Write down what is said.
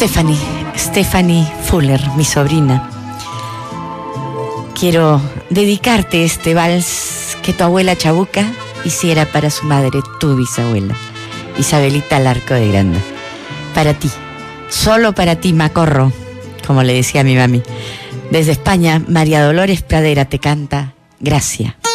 Stephanie Fuller, mi sobrina. Quiero dedicarte este vals que tu abuela Chabuca hiciera para su madre, tu bisabuela, Isabelita Larco de Granda. Para ti, solo para ti, Macorro, como le decía a mi mami. Desde España, María Dolores Pradera te canta Gracia.